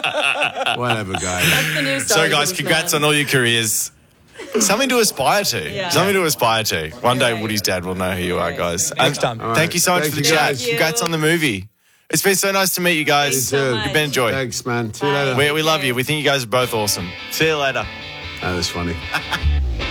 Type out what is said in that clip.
Whatever, guys. That's the new So, story guys, for this congrats man. on all your careers. Something to aspire to. Yeah. Something to aspire to. One day, Right. Woody's dad will know who you are, guys. Next time. All right. Thank you so much Thank for the you, chat. guys. Congrats on the movie. It's been so nice to meet you guys. Thanks so much. You've been a joy. Thanks, man. See you later. We love you. We think you guys are both awesome. See you later. That was funny.